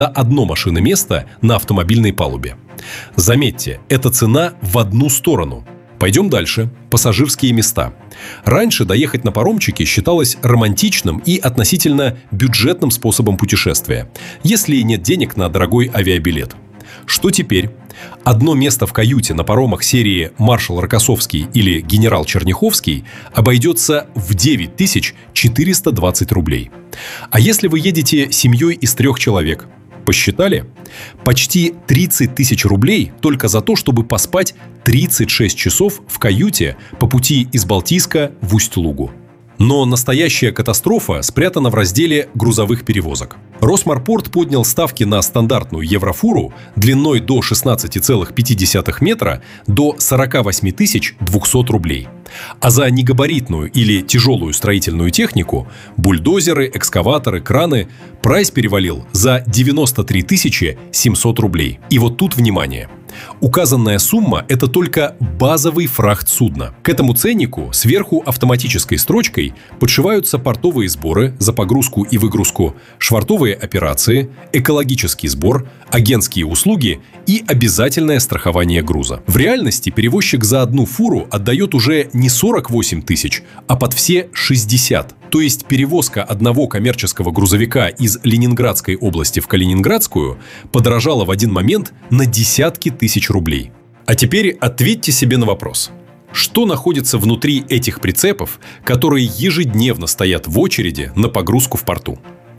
за одно машиноместо на автомобильной палубе. Заметьте, это цена в одну сторону. Пойдем дальше. Пассажирские места. Раньше доехать на паромчике считалось романтичным и относительно бюджетным способом путешествия, если нет денег на дорогой авиабилет. Что теперь? Одно место в каюте на паромах серии «Маршал Рокоссовский» или «Генерал Черняховский» обойдется в 9420 рублей. А если вы едете семьей из 3 человек? Посчитали? Почти 30 тысяч рублей только за то, чтобы поспать 36 часов в каюте по пути из Балтийска в Усть-Лугу. Но настоящая катастрофа спрятана в разделе грузовых перевозок. Росморпорт поднял ставки на стандартную еврофуру длиной до 16,5 метра до 48 200 рублей. А за негабаритную или тяжелую строительную технику – бульдозеры, экскаваторы, краны – прайс перевалил за 93 700 рублей. И вот тут внимание! Указанная сумма – это только базовый фрахт судна. К этому ценнику сверху автоматической строчкой подшиваются портовые сборы за погрузку и выгрузку, швартовые операции, экологический сбор, агентские услуги и обязательное страхование груза. В реальности перевозчик за одну фуру отдает уже не 48 тысяч, а под все 60. То есть перевозка одного коммерческого грузовика из Ленинградской области в Калининградскую подорожала в один момент на десятки тысяч рублей. А теперь ответьте себе на вопрос. Что находится внутри этих прицепов, которые ежедневно стоят в очереди на погрузку в порту?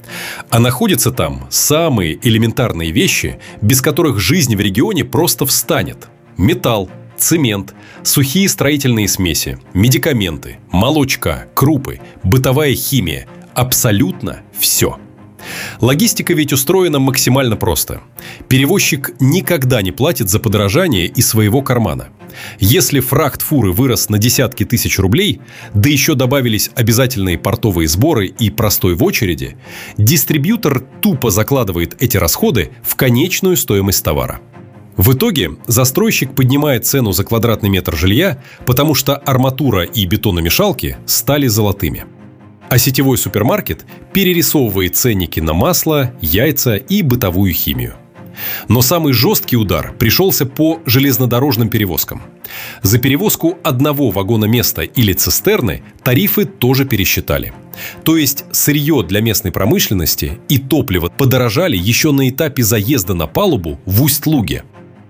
А находятся там самые элементарные вещи, без которых жизнь в регионе просто встанет. Металл, цемент, сухие строительные смеси, медикаменты, молочка, крупы, бытовая химия – абсолютно все. Логистика ведь устроена максимально просто. Перевозчик никогда не платит за подорожание из своего кармана. Если фрахт фуры вырос на десятки тысяч рублей, да еще добавились обязательные портовые сборы и простой в очереди, дистрибьютор тупо закладывает эти расходы в конечную стоимость товара. В итоге застройщик поднимает цену за квадратный метр жилья, потому что арматура и бетономешалки стали золотыми. А сетевой супермаркет перерисовывает ценники на масло, яйца и бытовую химию. Но самый жесткий удар пришелся по железнодорожным перевозкам. За перевозку одного вагона места или цистерны тарифы тоже пересчитали. То есть сырье для местной промышленности и топливо подорожали еще на этапе заезда на палубу в Усть-Луге.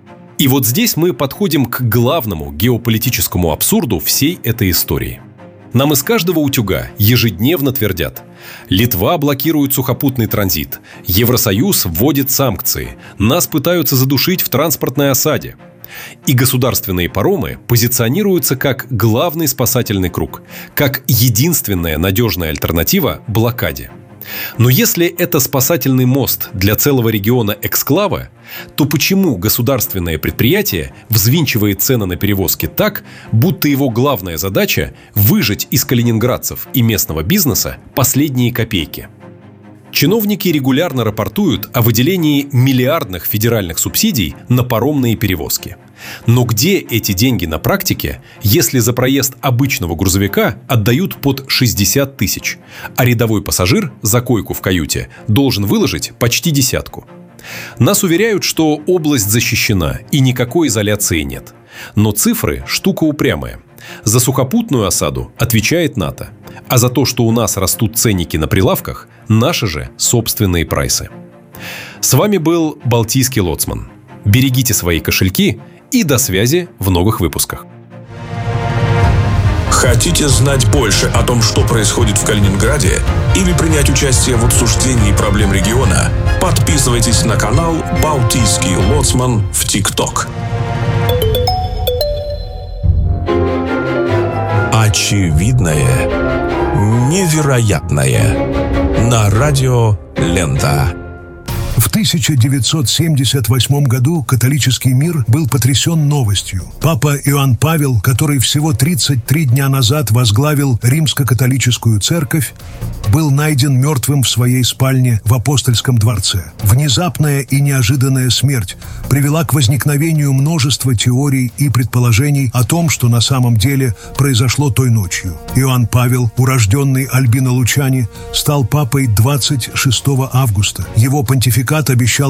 И вот здесь мы подходим к главному геополитическому абсурду всей этой истории. Нам из каждого утюга ежедневно твердят: Литва блокирует сухопутный транзит, Евросоюз вводит санкции, нас пытаются задушить в транспортной осаде. И государственные паромы позиционируются как главный спасательный круг, как единственная надежная альтернатива блокаде. Но если это спасательный мост для целого региона эксклава, то почему государственное предприятие взвинчивает цены на перевозки так, будто его главная задача – выжать из калининградцев и местного бизнеса последние копейки? Чиновники регулярно рапортуют о выделении миллиардных федеральных субсидий на паромные перевозки. Но где эти деньги на практике, если за проезд обычного грузовика отдают под 60 тысяч, а рядовой пассажир за койку в каюте должен выложить почти десятку? Нас уверяют, что область защищена и никакой изоляции нет. Но цифры – штука упрямая. За сухопутную осаду отвечает НАТО, а за то, что у нас растут ценники на прилавках, наши же собственные прайсы. С вами был Балтийский лоцман. Берегите свои кошельки и до связи в новых выпусках. Хотите знать больше о том, что происходит в Калининграде, или принять участие в обсуждении проблем региона? Подписывайтесь на канал «Балтийский лоцман» в ТикТок. Очевидное невероятное на радио Лента. В 1978 году католический мир был потрясен новостью. Папа Иоанн Павел, который всего 33 дня назад возглавил Римско-католическую церковь, был найден мертвым в своей спальне в Апостольском дворце. Внезапная и неожиданная смерть привела к возникновению множества теорий и предположений о том, что на самом деле произошло той ночью. Иоанн Павел, урожденный Альбино Лучани, стал папой 26 августа. Его понтификат обещал